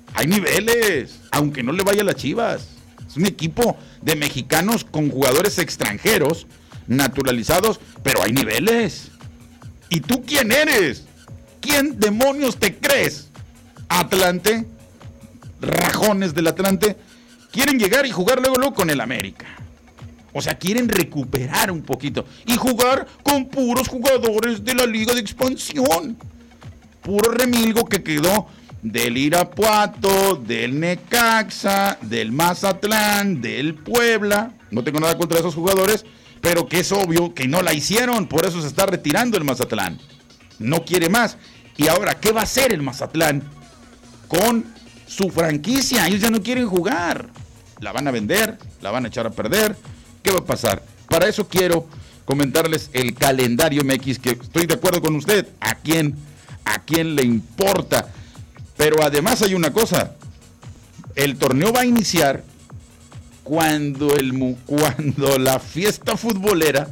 Hay niveles, aunque no le vaya a las Chivas. Es un equipo de mexicanos con jugadores extranjeros, naturalizados, pero hay niveles. ¿Y tú quién eres? ¿Quién demonios te crees? Atlante, rajones del Atlante, quieren llegar y jugar luego con el América. O sea, quieren recuperar un poquito y jugar con puros jugadores de la Liga de Expansión. Puro remilgo que quedó del Irapuato, del Necaxa, del Mazatlán, del Puebla. No tengo nada contra esos jugadores, pero que es obvio que no la hicieron, por eso se está retirando el Mazatlán. No quiere más. Y ahora, ¿qué va a hacer el Mazatlán con su franquicia? Ellos ya no quieren jugar. La van a vender, la van a echar a perder. ¿Qué va a pasar? Para eso quiero comentarles el calendario MX, que estoy de acuerdo con usted. ¿A quién le importa? Pero además hay una cosa. El torneo va a iniciar cuando la fiesta futbolera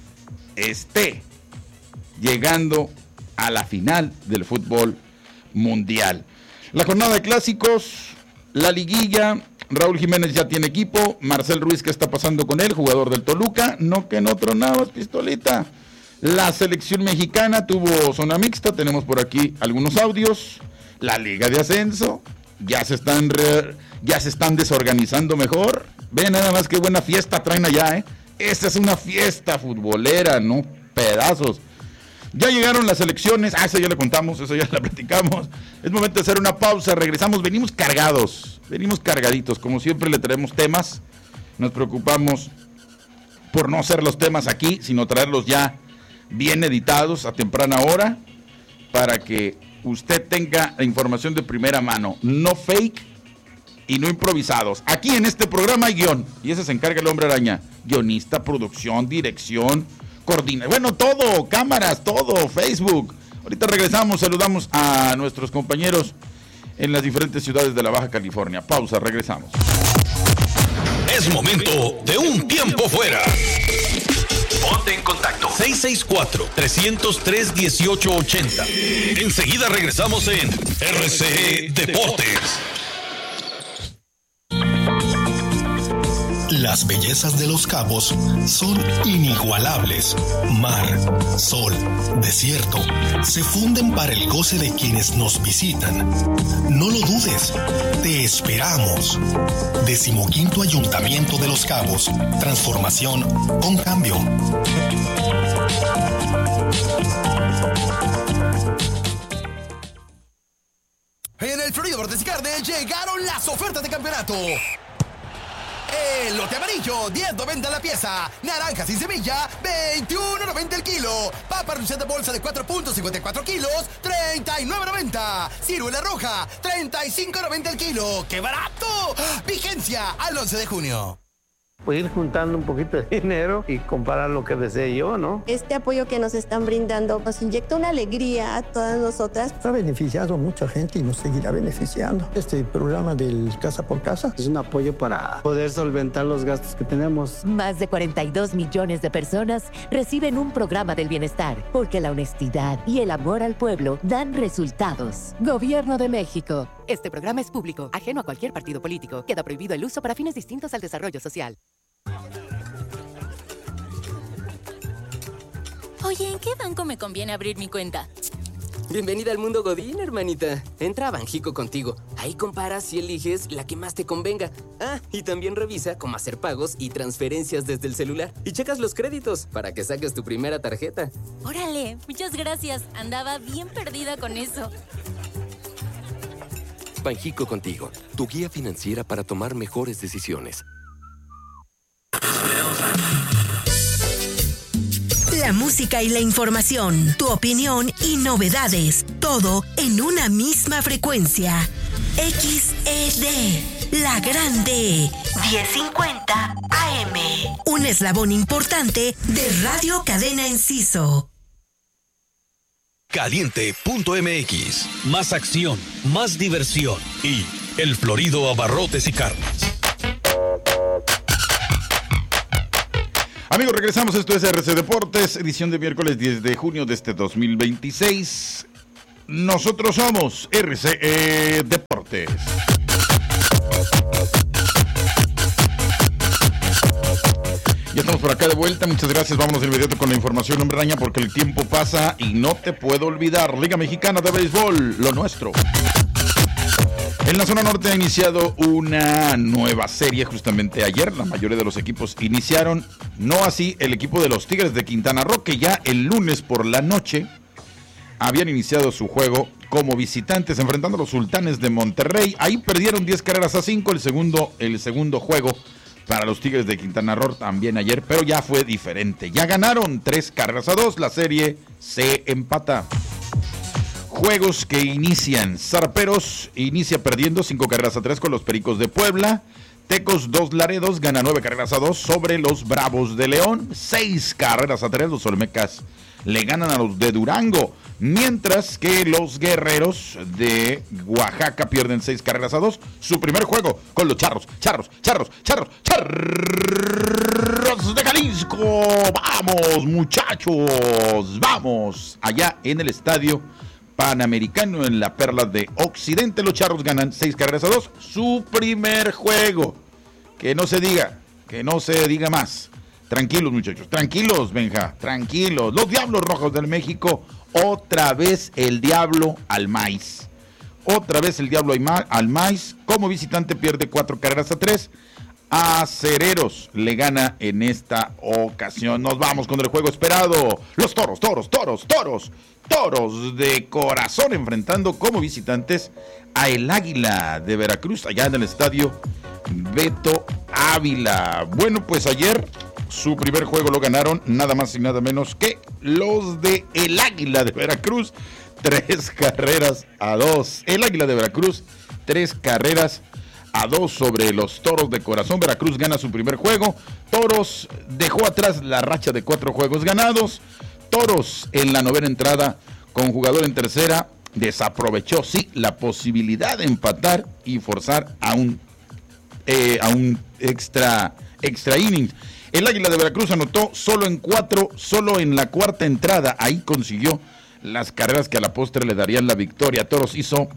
esté llegando a la final del fútbol mundial. La jornada de clásicos, la liguilla. Raúl Jiménez ya tiene equipo. Marcel Ruiz, ¿qué está pasando con él? Jugador del Toluca. No, que no tronabas, pistolita. La selección mexicana tuvo zona mixta. Tenemos por aquí algunos audios. La liga de ascenso. Ya se están desorganizando mejor. Vean nada más qué buena fiesta traen allá, ¿eh? Esta es una fiesta futbolera, no pedazos. Ya llegaron las elecciones. Eso ya le contamos, eso ya la platicamos. Es momento de hacer una pausa, regresamos. Venimos cargaditos. Como siempre le traemos temas. Nos preocupamos por no hacer los temas aquí, sino traerlos ya bien editados a temprana hora, para que usted tenga la información de primera mano. No fake y no improvisados. Aquí en este programa hay guión, y ese se encarga el Hombre Araña. Guionista, producción, dirección, bueno, todo, cámaras, todo, Facebook. Ahorita regresamos, saludamos a nuestros compañeros en las diferentes ciudades de la Baja California. Pausa, regresamos. Es momento de un tiempo fuera. Ponte en contacto. 664-303-1880. Enseguida regresamos en RCE Deportes. Las bellezas de Los Cabos son inigualables. Mar, sol, desierto, se funden para el goce de quienes nos visitan. No lo dudes, te esperamos. 15º Ayuntamiento de Los Cabos. Transformación con cambio. En el Florido Bordes y Carne llegaron las ofertas de campeonato. Elote amarillo, $10.90 la pieza. Naranja sin semilla, $21.90 el kilo. Papa rallada bolsa de 4.54 kilos, $39.90. Ciruela roja, $35.90 el kilo. ¡Qué barato! Vigencia al 11 de junio. Pues ir juntando un poquito de dinero y comprar lo que desee yo, ¿no? Este apoyo que nos están brindando nos inyecta una alegría a todas nosotras. Ha beneficiado a mucha gente y nos seguirá beneficiando. Este programa del Casa por Casa es un apoyo para poder solventar los gastos que tenemos. Más de 42 millones de personas reciben un programa del bienestar, porque la honestidad y el amor al pueblo dan resultados. Gobierno de México. Este programa es público, ajeno a cualquier partido político. Queda prohibido el uso para fines distintos al desarrollo social. Oye, ¿en qué banco me conviene abrir mi cuenta? Bienvenida al mundo Godín, hermanita. Entra a Banjico Contigo. Ahí comparas y eliges la que más te convenga. Ah, y también revisa cómo hacer pagos y transferencias desde el celular. Y checas los créditos para que saques tu primera tarjeta. Órale, muchas gracias. Andaba bien perdida con eso. Banjico Contigo, tu guía financiera para tomar mejores decisiones. La música y la información, tu opinión y novedades, todo en una misma frecuencia. XED, La Grande, 1050 AM. Un eslabón importante de Radio Cadena Enciso. Caliente.mx. Más acción, más diversión y El Florido Abarrotes y Carnes. Amigos, regresamos. Esto es RC Deportes, edición de miércoles 10 de junio de este 2026. Nosotros somos RCE Deportes. deportes. Ya estamos por acá de vuelta, muchas gracias. Vámonos de inmediato con la información, hombre araña, porque el tiempo pasa y no te puedo olvidar. Liga Mexicana de Béisbol, lo nuestro. En la zona norte ha iniciado una nueva serie justamente ayer. La mayoría de los equipos iniciaron, no así el equipo de los Tigres de Quintana Roo, que ya el lunes por la noche habían iniciado su juego como visitantes enfrentando a los Sultanes de Monterrey. Ahí perdieron 10-5, el segundo juego para los Tigres de Quintana Roo también ayer, pero ya fue diferente. Ya ganaron 3-2, la serie se empata. Juegos que inician. Zarperos inicia perdiendo 5-3 con los Pericos de Puebla. Tecos 2 Laredos gana 9-2 sobre los Bravos de León. 6-3 los Olmecas le ganan a los de Durango. Mientras que los Guerreros de Oaxaca pierden 6-2. Su primer juego con los Charros de Jalisco. Vamos, muchachos, vamos. Allá en el estadio Panamericano en la Perla de Occidente, los Charros ganan 6-2. Su primer juego. Que no se diga más. Tranquilos, muchachos, tranquilos, Benja, tranquilos. Los Diablos Rojos del México, otra vez el diablo al maíz. Otra vez el diablo al maíz. Como visitante pierde 4-3. A Acereros le gana en esta ocasión. Nos vamos con el juego esperado. Los Toros de Corazón enfrentando como visitantes a el Águila de Veracruz allá en el estadio Beto Ávila. Bueno, pues ayer su primer juego lo ganaron nada más y nada menos que los de el Águila de Veracruz. 3-2. El Águila de Veracruz, 3-2 sobre los Toros de Corazón. Veracruz gana su primer juego. Toros dejó atrás la racha de 4 juegos ganados. Toros en la novena entrada con jugador en tercera desaprovechó la posibilidad de empatar y forzar a un extra innings. El Águila de Veracruz anotó solo en la cuarta entrada. Ahí consiguió las carreras que a la postre le darían la victoria. Toros hizo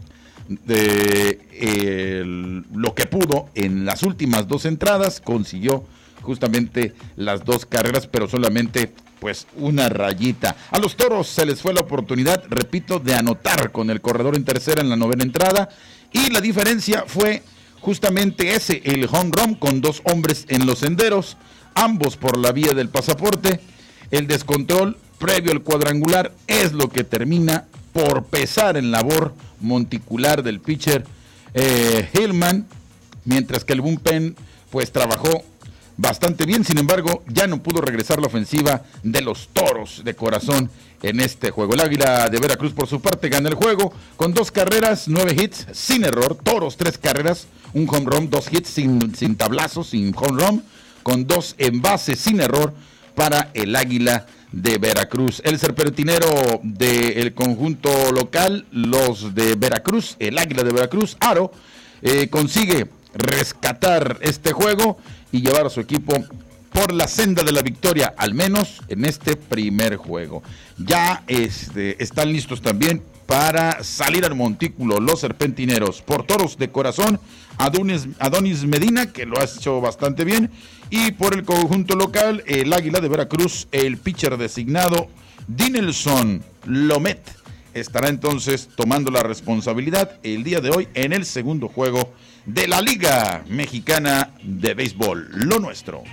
lo que pudo en las últimas 2 entradas, consiguió justamente las 2 carreras, pero solamente pues una rayita. A los Toros se les fue la oportunidad, repito, de anotar con el corredor en tercera en la novena entrada, y la diferencia fue justamente el home run con 2 hombres en los senderos, ambos por la vía del pasaporte. El descontrol previo al cuadrangular es lo que termina por pesar en labor monticular del pitcher Hillman, mientras que el bullpen pues trabajó bastante bien. Sin embargo, ya no pudo regresar la ofensiva de los Toros de Corazón en este juego. El Águila de Veracruz, por su parte, gana el juego con 2 carreras, 9 hits, sin error. Toros, 3 carreras, un home run, 2 hits, sin tablazos, sin home run, con 2 envases, sin error para el Águila de Veracruz. El serpentinero del conjunto local, los de Veracruz, el Águila de Veracruz, Aro, consigue rescatar este juego y llevar a su equipo por la senda de la victoria, al menos en este primer juego. Ya están listos también para salir al montículo los serpentineros. Por Toros de Corazón, Adonis Medina, que lo ha hecho bastante bien, y por el conjunto local, el Águila de Veracruz, el pitcher designado Dinelson Lomet estará entonces tomando la responsabilidad el día de hoy en el segundo juego de la Liga Mexicana de Béisbol, lo nuestro.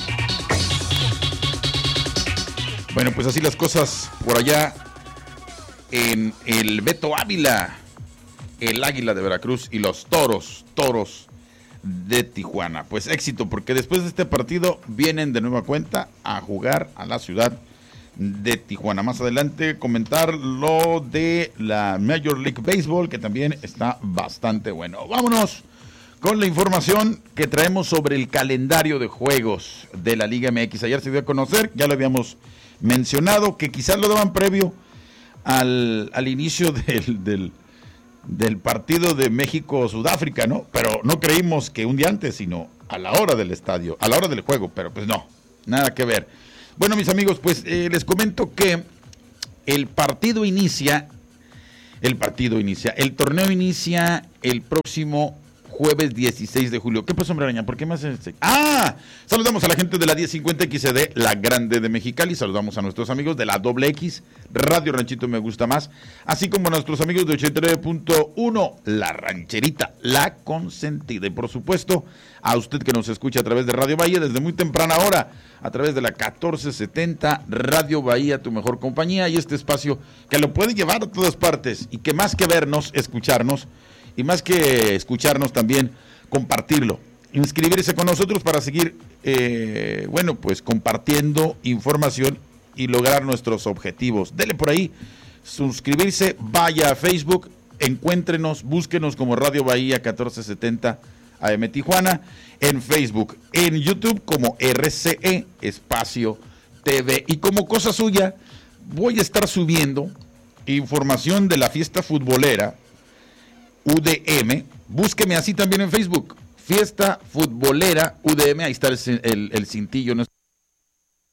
Bueno, pues así las cosas por allá en el Beto Ávila, el Águila de Veracruz y los Toros de Tijuana. Pues éxito, porque después de este partido vienen de nueva cuenta a jugar a la ciudad de Tijuana. Más adelante comentar lo de la Major League Baseball, que también está bastante bueno. Vámonos con la información que traemos sobre el calendario de juegos de la Liga MX. Ayer se dio a conocer, ya lo habíamos mencionado, que quizás lo daban previo al inicio del partido de México-Sudáfrica, ¿no? Pero no creímos que un día antes, sino a la hora del estadio, a la hora del juego, pero pues no, nada que ver. Bueno, mis amigos, pues les comento que el torneo inicia el próximo jueves 16 de julio. ¿Qué pasó, hombre araña? ¿Por qué me haces saludamos a la gente de la 1050 XD, la grande de Mexicali. Saludamos a nuestros amigos de la doble X, Radio Ranchito Me Gusta Más, así como a nuestros amigos de 89.1, La Rancherita, La Consentida. Y por supuesto, a usted que nos escucha a través de Radio Bahía desde muy temprana hora, a través de la 1470 Radio Bahía, tu mejor compañía, y este espacio que lo puede llevar a todas partes y que más que vernos, escucharnos, y más que escucharnos también, compartirlo, inscribirse con nosotros para seguir, pues compartiendo información y lograr nuestros objetivos. Dele por ahí, suscribirse, vaya a Facebook, encuéntrenos, búsquenos como Radio Bahía 1470 AM Tijuana, en Facebook, en YouTube como RCE Espacio TV. Y como cosa suya, voy a estar subiendo información de la fiesta futbolera UDM, búsqueme así también en Facebook, Fiesta Futbolera UDM, ahí está el cintillo,